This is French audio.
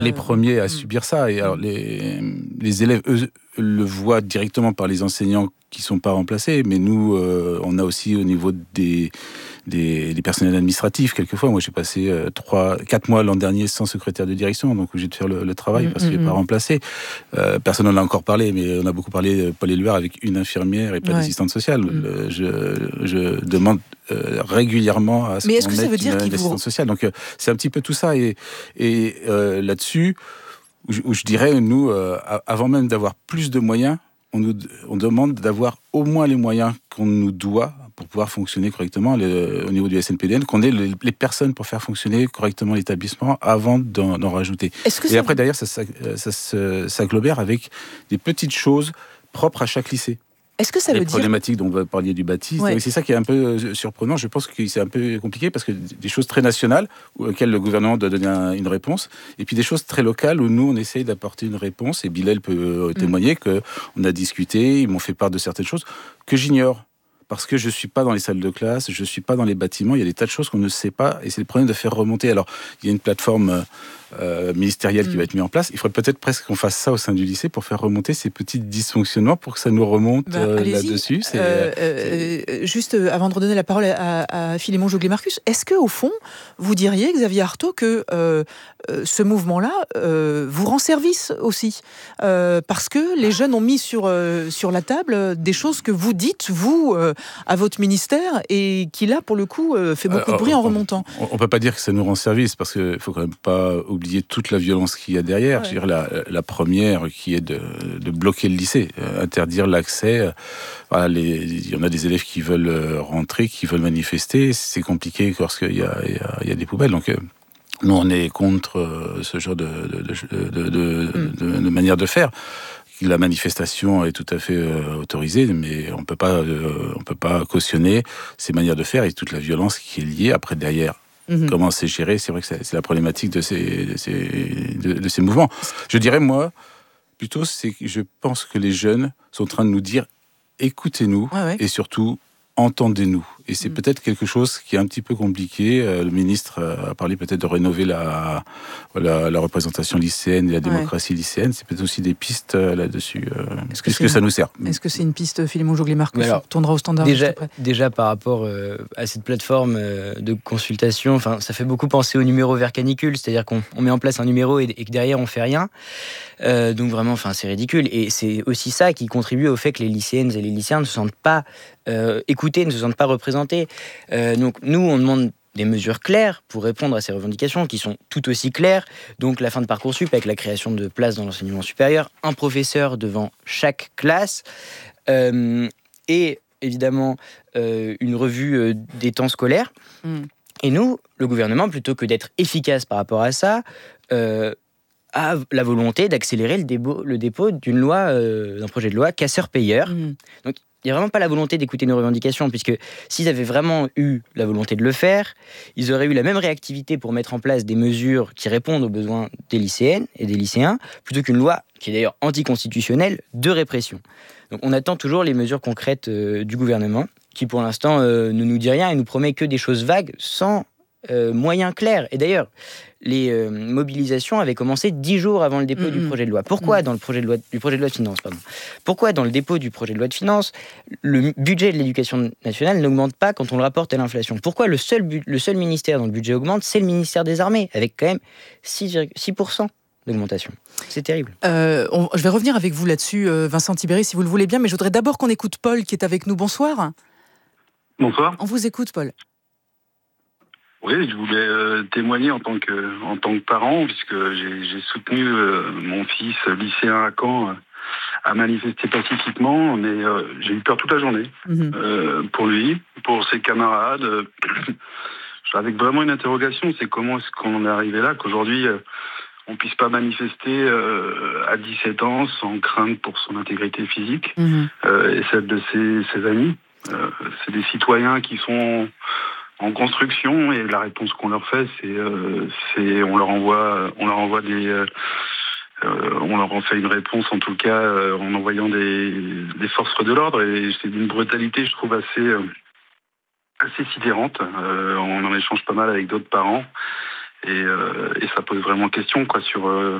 les premiers à subir ça. Et alors, les élèves, eux, le voient directement par les enseignants qui ne sont pas remplacés. Mais nous, on a aussi au niveau des personnels administratifs, quelquefois. Moi, j'ai passé 4 mois l'an dernier sans secrétaire de direction, donc obligé de faire le travail parce qu'il n'est pas remplacé. Personne n'en a encore parlé, mais on a beaucoup parlé, Paul Éluard, avec une infirmière et pas d'assistante sociale. Je demande régulièrement à ce qu'on mette une assistante sociale. Donc, c'est un petit peu tout ça. Et là-dessus, où je dirais, nous, avant même d'avoir plus de moyens, on demande d'avoir au moins les moyens qu'on nous doit pour pouvoir fonctionner correctement au niveau du SNPDN, qu'on ait les personnes pour faire fonctionner correctement l'établissement avant d'en rajouter. Et après, derrière, ça s'agglomère avec des petites choses propres à chaque lycée. Est-ce que ça veut dire... Les problématiques dont vous parliez du baptiste, c'est ça qui est un peu surprenant. Je pense que c'est un peu compliqué parce que des choses très nationales auxquelles le gouvernement doit donner une réponse, et puis des choses très locales où nous, on essaye d'apporter une réponse. Et Bilal peut témoigner qu'on a discuté, ils m'ont fait part de certaines choses que j'ignore. Parce que je ne suis pas dans les salles de classe, je ne suis pas dans les bâtiments, il y a des tas de choses qu'on ne sait pas, et c'est le problème de faire remonter. Alors, il y a une plateforme ministérielle qui va être mise en place. Il faudrait peut-être presque qu'on fasse ça au sein du lycée pour faire remonter ces petits dysfonctionnements pour que ça nous remonte là-dessus. Juste avant de redonner la parole à Philémon Joglet-Marcus, est-ce qu'au fond, vous diriez, Xavier Artaud, que ce mouvement-là vous rend service aussi parce que les jeunes ont mis sur la table des choses que vous dites, vous, à votre ministère, et qui là, pour le coup, fait beaucoup de bruit en remontant. On ne peut pas dire que ça nous rend service, parce qu'il ne faut quand même pas oublier toute la violence qu'il y a derrière. Je veux dire, la première qui est de bloquer le lycée, interdire l'accès. Il y en a des élèves qui veulent rentrer, qui veulent manifester. C'est compliqué lorsqu'il y a des poubelles. Donc, nous, on est contre ce genre de manière de faire. La manifestation est tout à fait autorisée, mais on peut pas cautionner ces manières de faire et toute la violence qui est liée après derrière. Comment c'est géré, c'est vrai que c'est la problématique de ces mouvements. Je dirais, moi, plutôt, je pense que les jeunes sont en train de nous dire écoutez-nous et surtout entendez-nous. Et c'est peut-être quelque chose qui est un petit peu compliqué. Le ministre a parlé peut-être de rénover la représentation lycéenne et la démocratie lycéenne. C'est peut-être aussi des pistes là-dessus. Est-ce que ça nous sert ? Est-ce que c'est une piste, Philémon Joglet-Marcus ? On retournera au standard. Déjà par rapport à cette plateforme de consultation, ça fait beaucoup penser au numéro vert canicule, c'est-à-dire qu'on met en place un numéro et que derrière on fait rien. Donc vraiment, c'est ridicule. Et c'est aussi ça qui contribue au fait que les lycéennes et les lycéens ne se sentent pas écoutés, ne se sentent pas représentés. Donc nous, on demande des mesures claires pour répondre à ces revendications qui sont tout aussi claires. Donc la fin de Parcoursup avec la création de places dans l'enseignement supérieur, un professeur devant chaque classe et évidemment une revue des temps scolaires. Et nous, le gouvernement, plutôt que d'être efficace par rapport à ça, a la volonté d'accélérer le dépôt d'un projet de loi casseur-payeur. Donc il n'y a vraiment pas la volonté d'écouter nos revendications, puisque s'ils avaient vraiment eu la volonté de le faire, ils auraient eu la même réactivité pour mettre en place des mesures qui répondent aux besoins des lycéennes et des lycéens, plutôt qu'une loi, qui est d'ailleurs anticonstitutionnelle, de répression. Donc on attend toujours les mesures concrètes du gouvernement, qui pour l'instant ne nous dit rien et nous promet que des choses vagues, sans moyens clairs. Et d'ailleurs, les mobilisations avaient commencé 10 jours avant le dépôt du projet de loi. Pourquoi dans le projet de loi de finances, pourquoi dans le dépôt du projet de loi de finances, le budget de l'éducation nationale n'augmente pas quand on le rapporte à l'inflation ? Pourquoi le seul ministère dont le budget augmente, c'est le ministère des Armées, avec quand même 6% d'augmentation. C'est terrible. Je vais revenir avec vous là-dessus, Vincent Tibéri, si vous le voulez bien, mais je voudrais d'abord qu'on écoute Paul qui est avec nous. Bonsoir. Bonsoir. On vous écoute, Paul. Oui, je voulais témoigner en tant que parent, puisque j'ai soutenu mon fils lycéen à Caen à manifester pacifiquement, mais j'ai eu peur toute la journée pour lui, pour ses camarades. Avec vraiment une interrogation, c'est comment est-ce qu'on en est arrivé là, qu'aujourd'hui on puisse pas manifester à 17 ans sans crainte pour son intégrité physique et celle de ses amis. C'est des citoyens qui sont en construction et la réponse qu'on leur fait, c'est on leur envoie en fait une réponse en tout cas en envoyant des forces de l'ordre, et c'est d'une brutalité je trouve assez sidérante. On en échange pas mal avec d'autres parents et ça pose vraiment question quoi sur